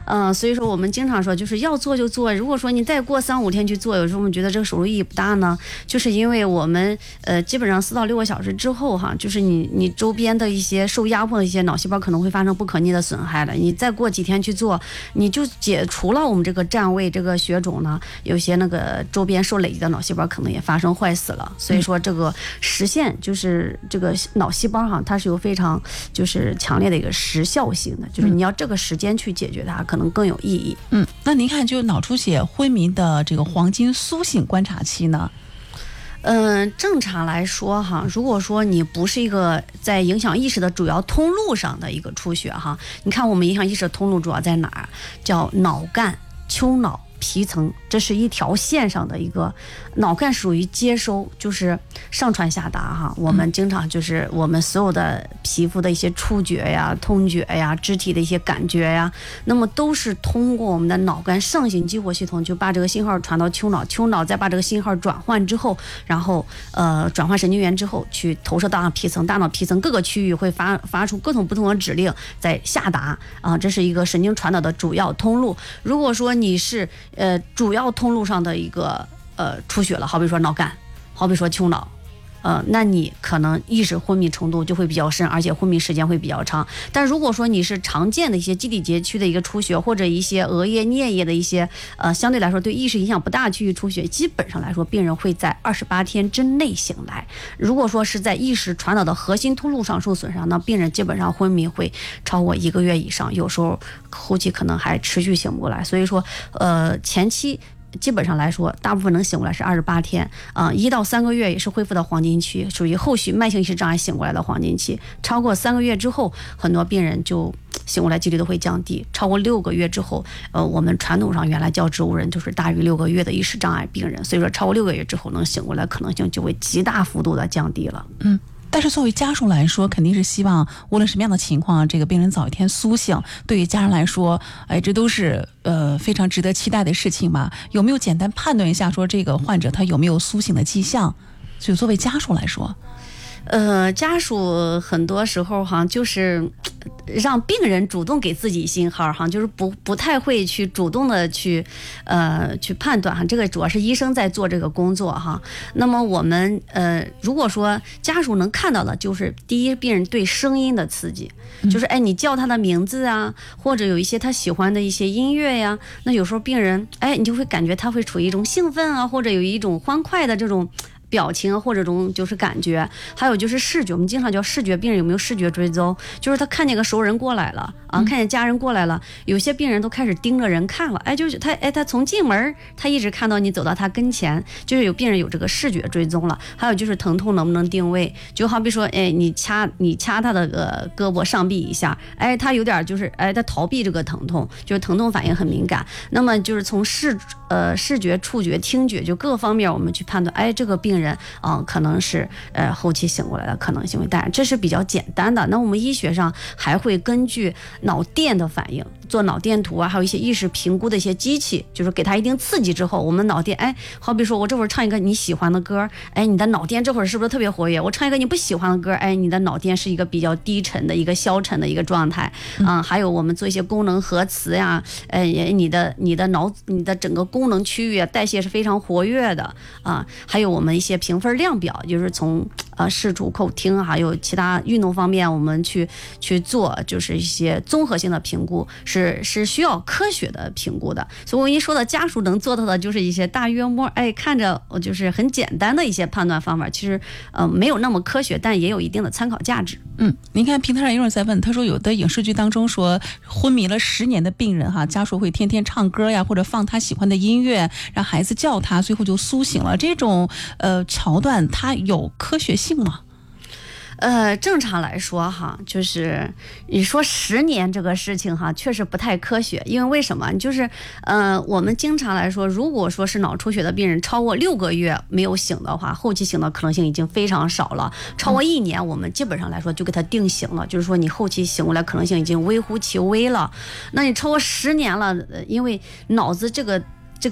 所以说我们经常说就是要做就做，如果说你再过3-5天去做，有时候我们觉得这个手术意义不大呢，就是因为我们基本上4到6个小时之后哈，就是你周边的一些受压迫的一些脑细胞可能会发生不可逆的损害了，你再过几天去做，你就解除了我们这个占位这个血肿呢，有些那个周边受累积的脑细胞可能也发生坏死了，所以说这个实现就是这个脑细胞哈，它是有非常就是强烈的一个时效性的，就是你要这个时间去解决它可能更有意义。 那您看就脑出血昏迷的这个黄金苏醒观察期呢？ 正常来说哈，如果说你不是一个在影响意识的主要通路上的一个出血哈，你看我们影响意识的通路主要在哪儿？叫脑干、丘脑、皮层，这是一条线上的一个。脑干属于接收，就是上传下达哈。我们经常就是我们所有的皮肤的一些触觉呀、痛觉呀、肢体的一些感觉呀，那么都是通过我们的脑干上行激活系统，就把这个信号传到丘脑，丘脑再把这个信号转换之后，然后转换神经元之后去投射到大脑皮层，大脑皮层各个区域会发出各种不同的指令在下达啊，这是一个神经传导的主要通路。如果说你是主要通路上的一个出血了，好比说脑干，好比说丘脑，那你可能意识昏迷程度就会比较深，而且昏迷时间会比较长。但如果说你是常见的一些基底节区的一个出血，或者一些额叶、颞叶的一些相对来说对意识影响不大区域出血，基本上来说病人会在28天之内醒来。如果说是在意识传导的核心通路上受损伤，那病人基本上昏迷会超过1个月以上，有时候后期可能还持续醒不过来。所以说前期基本上来说，大部分能醒过来是28天，1到3个月也是恢复到黄金期，属于后续慢性意识障碍醒过来的黄金期。超过3个月之后，很多病人就醒过来几率都会降低。超过6个月之后，我们传统上原来叫植物人，就是大于6个月的意识障碍病人，所以说超过6个月之后能醒过来可能性就会极大幅度的降低了。 但是作为家属来说，肯定是希望无论什么样的情况，这个病人早一天苏醒。对于家人来说，这都是非常值得期待的事情吧？有没有简单判断一下，说这个患者他有没有苏醒的迹象？就作为家属来说， 家属很多时候哈，就是让病人主动给自己信号哈，就是不太会去主动的去判断哈，这个主要是医生在做这个工作哈。那么我们如果说家属能看到的，就是第一，病人对声音的刺激，就是你叫他的名字啊，或者有一些他喜欢的一些音乐呀，那有时候病人你就会感觉他会处于一种兴奋啊，或者有一种欢快的这种表情或者这种就是感觉。还有就是视觉，我们经常叫视觉病人有没有视觉追踪，就是他看见个熟人过来了啊，看见家人过来了，有些病人都开始盯着人看了，就是他从进门他一直看到你走到他跟前，就是有病人有这个视觉追踪了。还有就是疼痛能不能定位，就好比说你掐他的胳膊上臂一下，他有点就是他逃避这个疼痛，就是疼痛反应很敏感。那么就是从视觉、触觉、听觉就各个方面我们去判断，这个病人可能是后期醒过来的可能性会大，这是比较简单的。那我们医学上还会根据脑电的反应做脑电图啊，还有一些意识评估的一些机器，就是给他一定刺激之后，我们脑电好比说我这会儿唱一个你喜欢的歌，你的脑电这会儿是不是特别活跃？我唱一个你不喜欢的歌，你的脑电是一个比较低沉的一个消沉的一个状态还有我们做一些功能核磁呀，你的脑你的整个功能区域代谢是非常活跃的还有我们一些评分量表，就是从视触口听还有其他运动方面我们去做，就是一些综合性的评估，是需要科学的评估的。所以我一说的家属能做到的就是一些大约摸看着就是很简单的一些判断方法，其实没有那么科学，但也有一定的参考价值。 您看平台上有人在问，他说有的影视剧当中说昏迷了10年的病人哈，家属会天天唱歌呀，或者放他喜欢的音乐，让孩子叫他，最后就苏醒了。这种桥段它有科学性吗？ 正常来说哈，就是你说10年这个事情哈，确实不太科学。因为什么？就是我们经常来说，如果说是脑出血的病人超过6个月没有醒的话，后期醒的可能性已经非常少了。超过1年，我们基本上来说就给他定醒了，就是说你后期醒过来可能性已经微乎其微了。那你超过10年了，因为脑子这个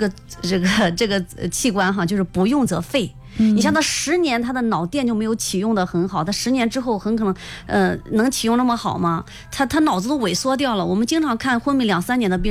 器官哈，就是不用则废。你像他10年，他的脑电就没有启用的很好，他10年之后很可能能启用那么好吗？他脑子都萎缩掉了。我们经常看昏迷2-3年的病人